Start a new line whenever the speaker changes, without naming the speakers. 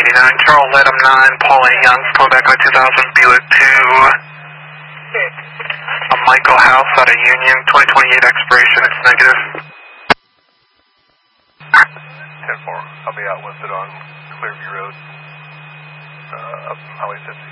89, Charles Adam 9, Pauline Young, Quebec 2000, Buick 2. Michael House out of Union, 2028 expiration, it's negative.
10-4, I'll be out listed on Clearview Road, up Highway 50.